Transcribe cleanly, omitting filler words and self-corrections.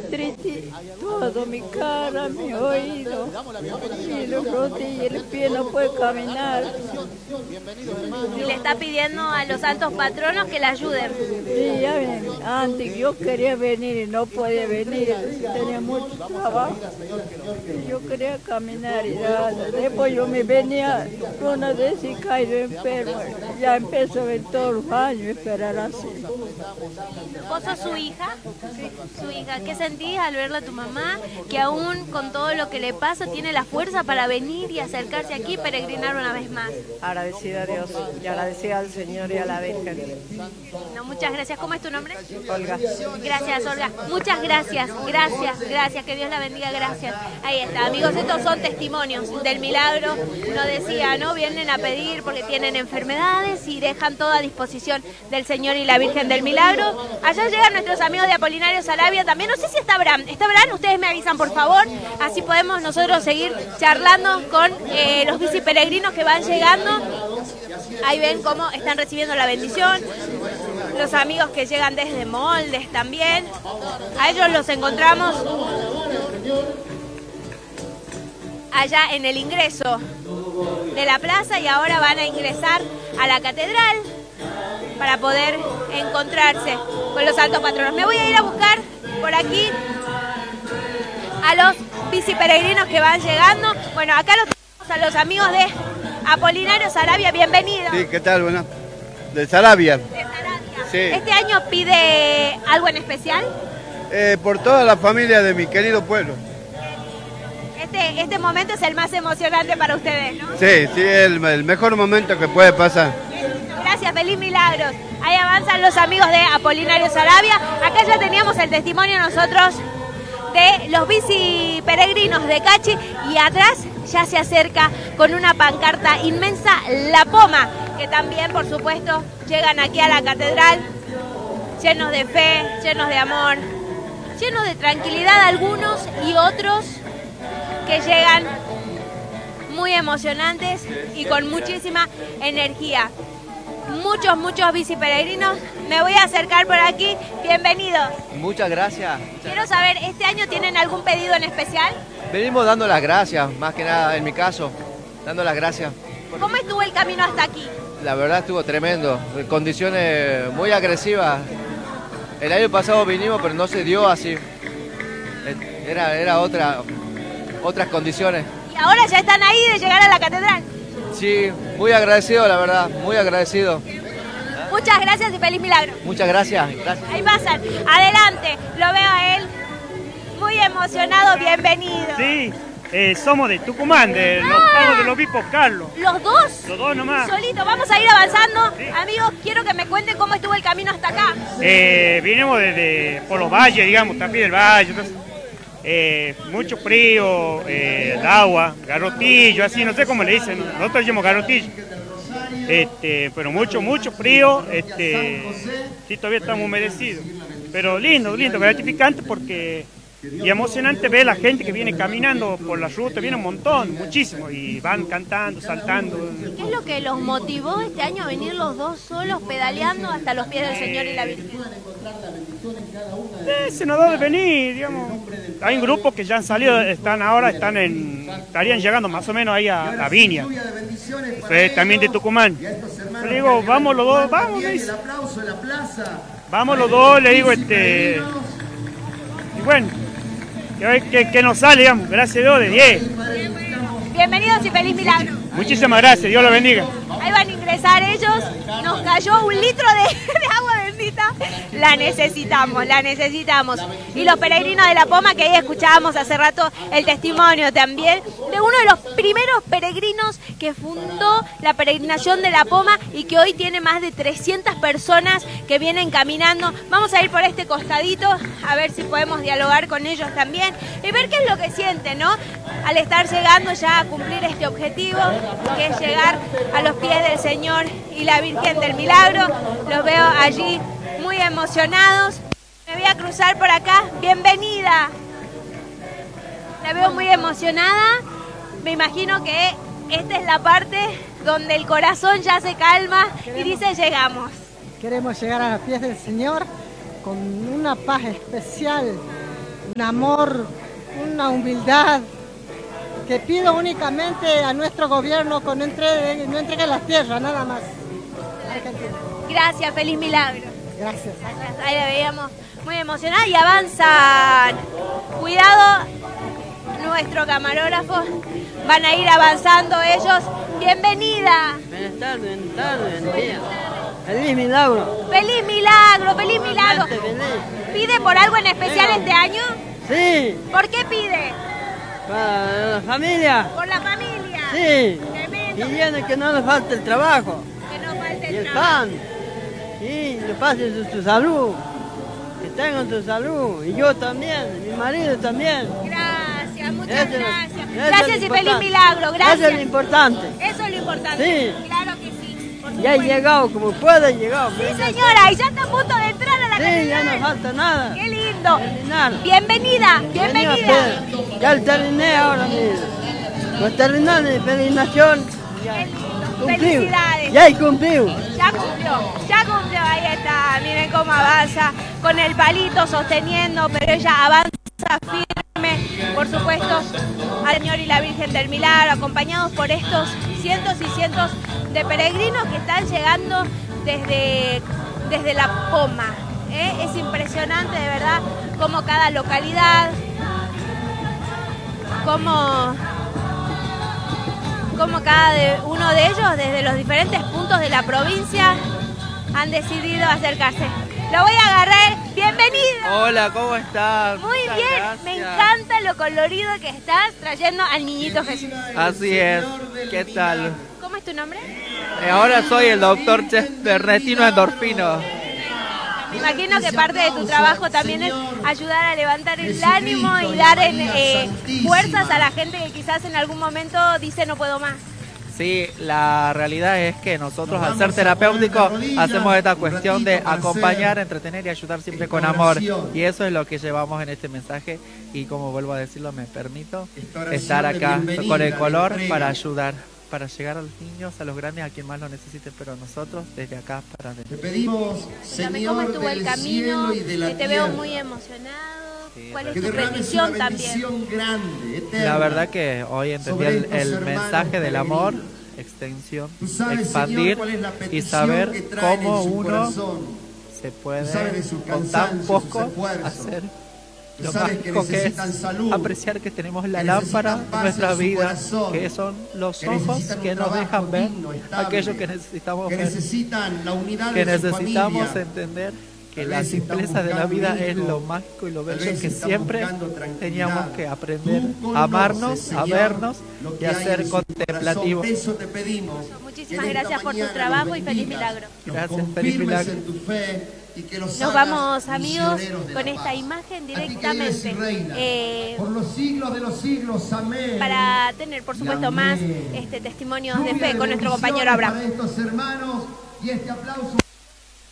triste, todo, mi cara, mi oído, y los rodillas, el pie no puede caminar. Y le está pidiendo a los santos patronos que le ayuden. Sí, ya ven, antes yo quería venir y no podía venir, tenía mucho trabajo. Y yo quería caminar y ya, después yo me venía una vez y caí enfermo. Ya empezó a ver todos los años esperar así. ¿Vos sos su hija? Sí. Su hija. ¿Qué sentís al verla a tu mamá? Que aún con todo lo que le pasa tiene la fuerza para venir y acercarse aquí y peregrinar una vez más. Agradecida a Dios y agradecida al Señor y a la Virgen. No, muchas gracias. ¿Cómo es tu nombre? Olga. Gracias, Olga. Muchas gracias, gracias. Que Dios la bendiga, gracias. Ahí está, amigos, estos son testimonios del milagro. Nos decía, ¿no? Vienen a pedir porque tienen enfermedades y dejan todo a disposición del Señor y la Virgen del Milagro. Allá llegan nuestros amigos de Apolinario Saravia también. No sé si está Abraham. ¿Está Abraham? Ustedes me avisan, por favor. Así podemos nosotros seguir charlando con los biciperegrinos que van llegando. Ahí ven cómo están recibiendo la bendición. Los amigos que llegan desde Moldes también. A ellos los encontramos allá en el ingreso de la plaza y ahora van a ingresar a la catedral para poder encontrarse con los santos patronos. Me voy a ir a buscar por aquí a los biciperegrinos que van llegando. Bueno, acá los tenemos a los amigos de Apolinario Saravia. Bienvenidos. Sí, ¿qué tal? Bueno, de Saravia. De Saravia. Sí. ¿Este año pide algo en especial? Por toda la familia de mi querido pueblo. Este momento es el más emocionante para ustedes, ¿no? Sí, sí, el mejor momento que puede pasar. Gracias, feliz milagros. Ahí avanzan los amigos de Apolinario Saravia. Acá ya teníamos el testimonio nosotros de los biciperegrinos de Cachi y atrás ya se acerca con una pancarta inmensa La Poma, que también, por supuesto, llegan aquí a la catedral llenos de fe, llenos de amor, llenos de tranquilidad algunos y otros que llegan muy emocionantes y con muchísima energía. Muchos biciperegrinos. Me voy a acercar por aquí. Bienvenidos. Muchas gracias. Quiero saber, ¿este año tienen algún pedido en especial? Venimos dando las gracias, más que nada en mi caso, dando las gracias. ¿Cómo estuvo el camino hasta aquí? La verdad estuvo tremendo, condiciones muy agresivas. El año pasado vinimos, pero no se dio así. Era otras condiciones. Y ahora ya están ahí de llegar a la catedral. Sí, muy agradecido, la verdad, muy agradecido. Muchas gracias y feliz milagro. Muchas gracias. Gracias. Ahí pasan. Adelante, lo veo a él muy emocionado. Bienvenido. Sí, somos de Tucumán, de los pagos de los Bipos Carlos. ¿Los dos? Los dos nomás. Solito, vamos a ir avanzando. Sí. Amigos, quiero que me cuenten cómo estuvo el camino hasta acá. Vinimos por los valles, digamos, también del valle. Entonces, mucho frío, el agua, garrotillo, así, no sé cómo le dicen, nosotros decimos garrotillo. Pero mucho frío, sí, todavía estamos humedecidos. Pero lindo, gratificante porque y emocionante ver la gente que viene caminando por la ruta, viene un montón, muchísimo, y van cantando, saltando. ¿Qué es lo que los motivó este año a venir los dos solos pedaleando hasta los pies del Señor y la Virgen? Se nos da de venir, digamos. Hay un grupo que ya han salido, estarían llegando más o menos ahí a Viña. Eso es también de Tucumán. Le digo, vamos los dos, vamos, me dice. Vamos los dos, le digo, y bueno, que nos sale, digamos, gracias a Dios, de 10. Bienvenidos y feliz milagro. Muchísimas gracias, Dios los bendiga. Ahí van a ingresar ellos, nos cayó 1 litro de agua bendita, la necesitamos. Y los peregrinos de La Poma, que ahí escuchábamos hace rato el testimonio también, de uno de los primeros peregrinos que fundó la peregrinación de La Poma y que hoy tiene más de 300 personas que vienen caminando. Vamos a ir por este costadito, a ver si podemos dialogar con ellos también y ver qué es lo que sienten, ¿no? Al estar llegando ya a cumplir este objetivo, que es llegar a los pies del Señor y la Virgen del Milagro. Los veo allí muy emocionados. Me voy a cruzar por acá. Bienvenida. La veo muy emocionada. Me imagino que esta es la parte donde el corazón ya se calma y dice llegamos. Queremos llegar a los pies del Señor con una paz especial un amor, una humildad, que pido únicamente a nuestro gobierno que no entregue las tierras, nada más. Argentina. Gracias, feliz milagro. Gracias. Ahí la veíamos muy emocionada y avanzan. Cuidado, nuestro camarógrafo. Van a ir avanzando ellos. Bienvenida. Buenas tardes, buen día. Feliz milagro. Feliz milagro, feliz milagro. Feliz. ¿Pide por algo en especial este año? Sí, ¿Por qué pide? para la familia. Por la familia. Sí. Tremendo. Pidiendo que no nos falte el trabajo. Que no falte Y el el trabajo. pan. Y le pase su salud. Que tengan su salud. Y yo también, mi marido también. Gracias, muchas Eso es- gracias. eso es Gracias lo y feliz importante. milagro, gracias. Eso es lo importante. Eso es lo importante. Sí. Claro que sí. Por Ya he supuesto. llegado como pueda, he llegado. Sí, señora, y ya está a punto de entrar a la Sí, ya catedral. no falta nada. Qué lindo. Terminar. Bienvenida, bienvenida. Ya terminé ahora mismo. Pues terminé mi peregrinación. Qué lindo. Cumplido. Felicidades. Ya he cumplido. Ya cumplió, ahí está, miren cómo avanza, con el palito sosteniendo, pero ella avanza firme, por supuesto, al Señor y la Virgen del Milagro, acompañados por estos cientos y cientos de peregrinos que están llegando desde La Poma. Es impresionante, de verdad, cómo cada localidad, cómo cada uno de ellos, desde los diferentes puntos de la provincia, han decidido acercarse. Lo voy a agarrar. Bienvenido. Hola, ¿cómo estás? Muy Muchas bien, gracias. me encanta lo colorido que estás trayendo al niñito Jesús. Así es, ¿qué tal? ¿Cómo es tu nombre? Ahora soy el doctor Bernardino Endorfino. Me imagino que parte de tu trabajo también es ayudar a levantar el ánimo y dar fuerzas a la gente que quizás en algún momento dice no puedo más. Sí, la realidad es que nosotros al ser terapéuticos hacemos esta cuestión de acompañar, entretener y ayudar siempre con amor. Y eso es lo que llevamos en este mensaje y como vuelvo a decirlo, me permito estar acá con el color para ayudar, para llegar a los niños, a los grandes, a quien más lo necesite, pero nosotros desde acá para adentro. Te pedimos, También cómo Señor estuvo el del camino, cielo y de la que te veo tierra, muy emocionado. Sí, ¿Cuál es que tu derrames petición una también? bendición grande, eterna. La verdad que hoy entendí sobre el estos mensaje hermanos del amor, peregrinos. extensión, Tú sabes, expandir Señor, cuál es la y petición saber que traen cómo en su uno corazón. se Tú puede sabes de su con tan cansancio, poco sus esfuerzos. hacer Tú lo sabes que mágico que es necesitan salud, apreciar que tenemos la que lámpara necesitan en paz nuestra en su vida, corazón, que son los que ojos necesitan un que nos trabajo dejan ver digno, estable, aquello que necesitamos que ver, necesitan la unidad que de su necesitamos familia. entender que Tal la vez están simpleza de la buscando vida un es hijo, lo mágico y lo tal bello vez que están siempre buscando tranquilidad. teníamos que aprender Tú a conoces, amarnos, a Señor, vernos lo y que a hay en ser su contemplativos. corazón. Eso te pedimos. Muchísimas que en esta gracias por tu mañana trabajo los y feliz bendigas, milagro. los Gracias, feliz confirmes milagro. en tu fe y que los Nos hagas vamos, amigos, misioneros de con la esta paz. imagen A ti que vives y directamente reinas, por los siglos de los siglos, amén. para tener, por supuesto, más Amén. testimonios de Lluvia fe con nuestro bendiciones compañero Abraham. para estos hermanos y este aplauso.